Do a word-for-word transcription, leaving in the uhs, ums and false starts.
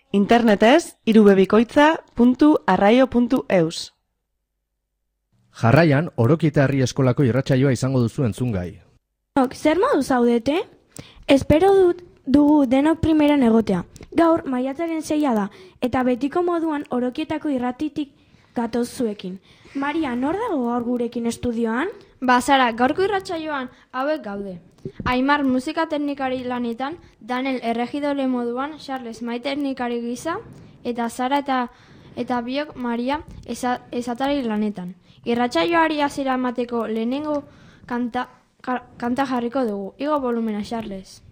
Internetez, irubebikoitza puntu arraio puntu eus. Jarraian, Orokieta Herri Eskolako irratsaioa izango duzu entzungai. Zer modu zaudete? Espero dut dugu denok primeran egotea. Gaur, maiatzaren seia da, eta betiko moduan Orokietako irratitik gatoz zuekin. Maria, nor dago gaur gurekin estudioan? Bazara, gaurko irratsaioan hauek gaude. Aimar musika teknikari lanetan, Daniel erregidore moduan, Charles mai teknikari gisa, eta Sara eta, eta biok Maria eza, ezatari lanetan. Irratsaioari hasiera emateko lehenengo kanta, kanta jarriko dugu. Igo volumena, Charles.